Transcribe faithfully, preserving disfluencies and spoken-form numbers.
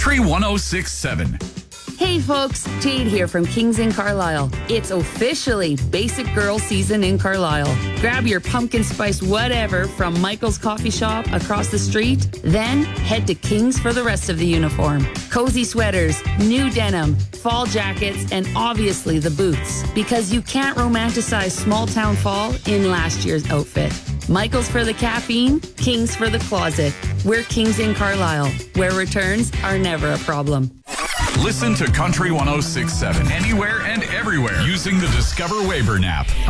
Country one oh six point seven. Hey folks, Jade here from Kings in Carlisle. It's officially Basic Girl season in Carlisle. Grab your pumpkin spice whatever from Michael's Coffee Shop across the street, then head to Kings for the rest of the uniform. Cozy sweaters, new denim, fall jackets, and obviously the boots. Because you can't romanticize small town fall in last year's outfit. Michael's for the caffeine, Kings for the closet. We're Kings in Carlisle, where returns are never a problem. Listen to Country one oh six point seven anywhere and everywhere using the Discover Weyburn app.